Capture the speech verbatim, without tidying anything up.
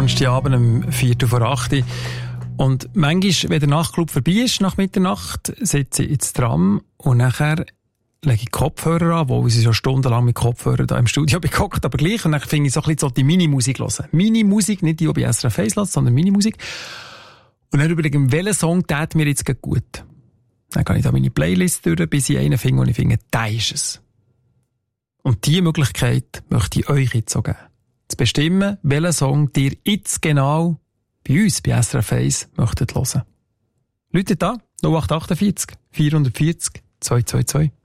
Donnerstagabend um Viertel vor acht. Und manchmal, wenn der Nachtclub vorbei ist, nach Mitternacht, sitze ich ins Tram und nachher lege ich Kopfhörer an, wo ich schon stundenlang mit Kopfhörern da im Studio bekocht, aber gleich. Und dann finde ich so ein bisschen so die Mini-Musik hören. Mini-Musik, nicht die, die bei S R F eins lässt, sondern Mini-Musik. Und dann überlege ich, welchen Song tät mir jetzt gut. Dann gehe ich da meine Playlist durch, bis ich einen finde, und ich finde, der ist es. Und diese Möglichkeit möchte ich euch jetzt so geben. Zu bestimmen, welchen Song ihr jetzt genau bei uns, bei S R F eins, möchtet hören. Leute da, null acht acht vier, vier vier null, zwei zwei zwei.